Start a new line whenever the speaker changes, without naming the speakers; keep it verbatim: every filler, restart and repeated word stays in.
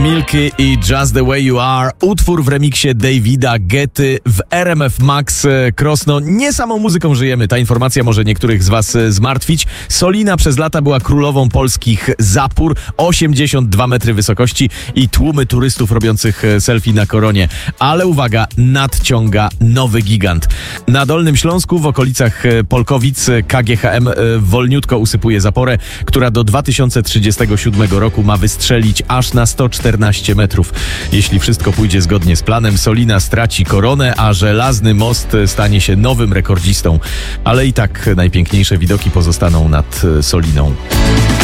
Milky i Just the Way You Are. Utwór w remiksie Davida Guetty w R M F Max Krosno. Nie samą muzyką żyjemy. Ta informacja może niektórych z was zmartwić. Solina przez lata była królową polskich zapór. osiemdziesiąt dwa metry wysokości i tłumy turystów robiących selfie na koronie. Ale uwaga, nadciąga nowy gigant. Na Dolnym Śląsku w okolicach Polkowic K G H M wolniutko usypuje zaporę, która do dwa tysiące trzydziestego siódmego roku ma wystrzelić aż na sto czternaście metrów. Jeśli wszystko pójdzie zgodnie z planem, Solina straci koronę, a Żelazny Most stanie się nowym rekordzistą. Ale i tak najpiękniejsze widoki pozostaną nad Soliną.